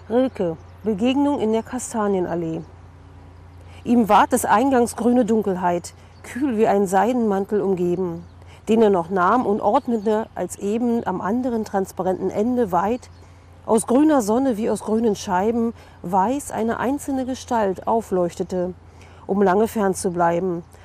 Rilke, Begegnung in der Kastanienallee. Ihm ward des Eingangs grüne Dunkelheit, kühl wie ein Seidenmantel umgeben, den er noch nahm und ordnete, als eben am anderen transparenten Ende weit, aus grüner Sonne wie aus grünen Scheiben, weiß eine einzelne Gestalt aufleuchtete, um lange fern zu bleiben,